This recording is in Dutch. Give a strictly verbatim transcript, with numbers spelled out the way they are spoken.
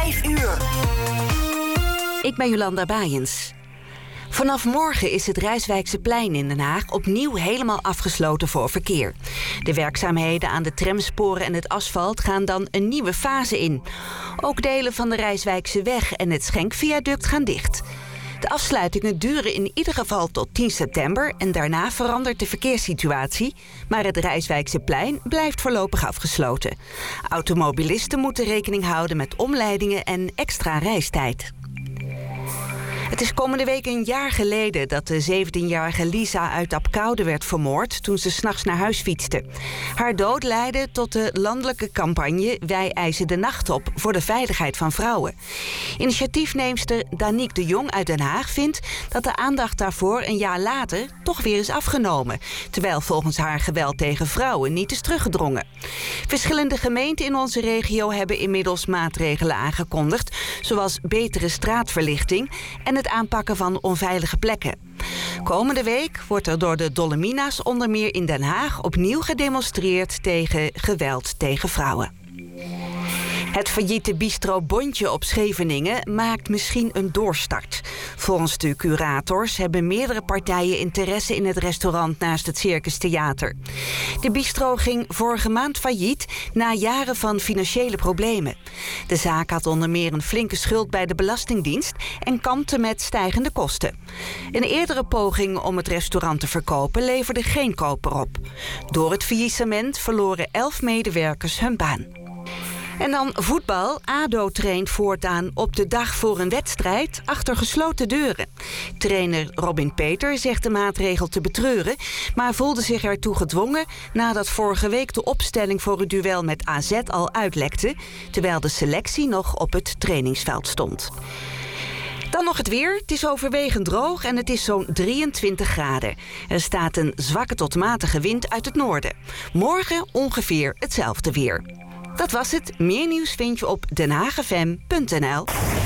vijf uur. Ik ben Jolanda Baaiens. Vanaf morgen is het Rijswijkse-plein in Den Haag opnieuw helemaal afgesloten voor verkeer. De werkzaamheden aan de tramsporen en het asfalt gaan dan een nieuwe fase in. Ook delen van de Rijswijkse-weg en het Schenkviaduct gaan dicht. De afsluitingen duren in ieder geval tot tien september... en daarna verandert de verkeerssituatie. Maar het Rijswijkse-plein blijft voorlopig afgesloten. Automobilisten moeten rekening houden met omleidingen en extra reistijd. Het is komende week een jaar geleden dat de zeventienjarige Lisa uit Apkoude werd vermoord toen ze 's nachts naar huis fietste. Haar dood leidde tot de landelijke campagne Wij eisen de nacht op voor de veiligheid van vrouwen. Initiatiefneemster Danique de Jong uit Den Haag vindt dat de aandacht daarvoor een jaar later toch weer is afgenomen, terwijl volgens haar geweld tegen vrouwen niet is teruggedrongen. Verschillende gemeenten in onze regio hebben inmiddels maatregelen aangekondigd, zoals betere straatverlichting en het aanpakken van onveilige plekken. Komende week wordt er door de Dolomina's onder meer in Den Haag opnieuw gedemonstreerd tegen geweld tegen vrouwen. Het failliete bistro Bontje op Scheveningen maakt misschien een doorstart. Volgens de curators hebben meerdere partijen interesse in het restaurant naast het Circus Theater. De bistro ging vorige maand failliet na jaren van financiële problemen. De zaak had onder meer een flinke schuld bij de Belastingdienst en kampte met stijgende kosten. Een eerdere poging om het restaurant te verkopen leverde geen koper op. Door het faillissement verloren elf medewerkers hun baan. En dan voetbal. ADO traint voortaan op de dag voor een wedstrijd achter gesloten deuren. Trainer Robin Peter zegt de maatregel te betreuren, maar voelde zich ertoe gedwongen nadat vorige week de opstelling voor het duel met A Z al uitlekte, terwijl de selectie nog op het trainingsveld stond. Dan nog het weer. Het is overwegend droog en het is zo'n drieëntwintig graden. Er staat een zwakke tot matige wind uit het noorden. Morgen ongeveer hetzelfde weer. Dat was het. Meer nieuws vind je op den haag f m punt n l.